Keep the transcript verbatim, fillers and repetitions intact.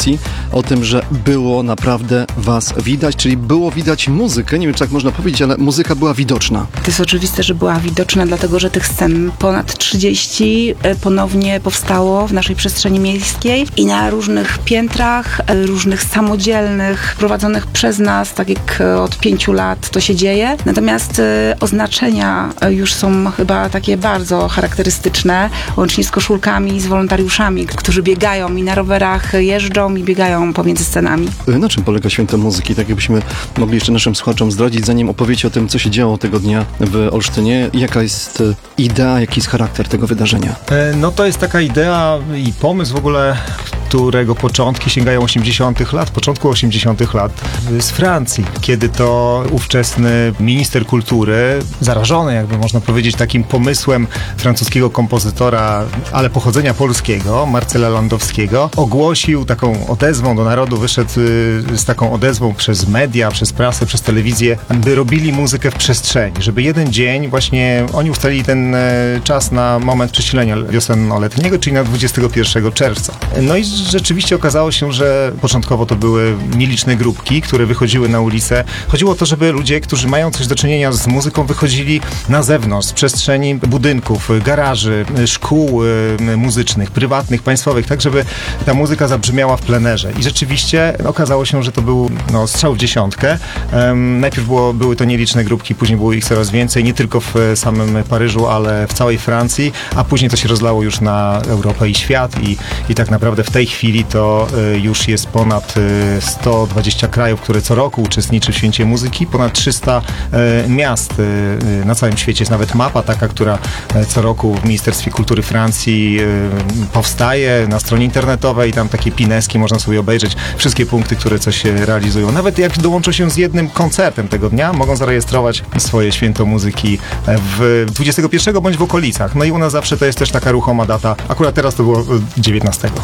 audycji o tym, że było naprawdę was widać, czyli było widać muzykę. Nie wiem, czy tak można powiedzieć, ale muzyka była widoczna. To jest oczywiste, że była widoczna, dlatego że tych scen ponad trzydzieści ponownie powstało w naszej przestrzeni miejskiej i na różnych piętrach, różnych samodzielnych, prowadzonych przez nas, tak jak od pięciu lat to się dzieje. Natomiast oznaczenia już są chyba takie bardzo charakterystyczne, łącznie z koszulkami, z wolontariuszami, którzy biegają i na rowerach jeżdżą i biegają pomiędzy scenami. Na czym polega Święto Muzyki? Tak jakbyśmy mogli jeszcze naszym słuchaczom zdradzić, zanim opowiecie o tym, co się działo tego dnia w Olsztynie. Jaka jest idea, jaki jest charakter tego wydarzenia? No to jest taka idea i pomysł w ogóle, którego początki sięgają osiemdziesiątych lat, początku osiemdziesiątych lat z Francji, kiedy to ówczesny minister kultury, zarażony jakby można powiedzieć takim pomysłem francuskiego kompozytora, ale pochodzenia polskiego, Marcela Landowskiego, ogłosił taką odezwą do narodu, wyszedł z taką odezwą przez media, przez prasę, przez telewizję, by robili muzykę w przestrzeni, żeby jeden dzień właśnie, oni ustalili ten czas na moment przesilenia wiosenno-letniego, czyli na dwudziestego pierwszego czerwca. No i rzeczywiście okazało się, że początkowo to były nieliczne grupki, które wychodziły na ulicę. Chodziło o to, żeby ludzie, którzy mają coś do czynienia z muzyką, wychodzili na zewnątrz, z przestrzeni budynków, garaży, szkół muzycznych, prywatnych, państwowych, tak żeby ta muzyka zabrzmiała w plenerze. I rzeczywiście okazało się, że to był no, strzał w dziesiątkę. Um, najpierw było, były to nieliczne grupki, później było ich coraz więcej, nie tylko w samym Paryżu, ale w całej Francji, a później to się rozlało już na Europę i świat i, i tak naprawdę w tej chwili to y, już jest ponad y, sto dwadzieścia krajów, które co roku uczestniczy w Święcie Muzyki, ponad trzysta y, miast y, na całym świecie. Jest nawet mapa taka, która y, co roku w Ministerstwie Kultury Francji y, powstaje na stronie internetowej i tam takie pineski można sobie obejrzeć wszystkie punkty, które coś realizują. Nawet jak dołączą się z jednym koncertem tego dnia, mogą zarejestrować swoje Święto Muzyki w dwudziestego pierwszego bądź w okolicach. No i u nas zawsze to jest też taka ruchoma data. Akurat teraz to było dziewiętnastego.